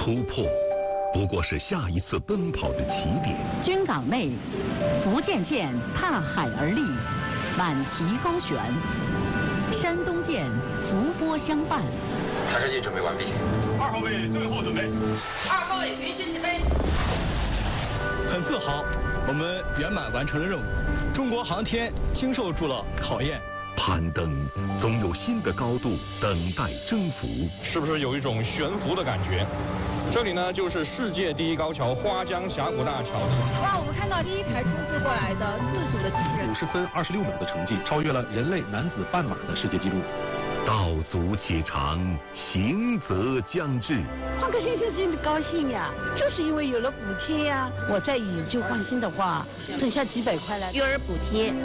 突破不过是下一次奔跑的起点。 军港内，福建舰踏海而立，满旗高悬；山东舰伏波相伴。 调试器准备完毕。 2号位最后准备。 2号位允许起飞。 很自豪，我们圆满完成了任务。中国航天经受住了考验。 攀登总有新的高度等待征服， 是不是有一种悬浮的感觉？这里呢，就是世界第一高桥花江峡谷大桥。 哇，我们看到第一台冲刺过来的自主的机器人 ，50分26秒的成绩，超越了人类男子半马的世界纪录。 道阻且长，行则将至。 换个先生真的高兴呀，就是因为有了补贴呀。我再以旧换新的话，省下几百块来。 育儿补贴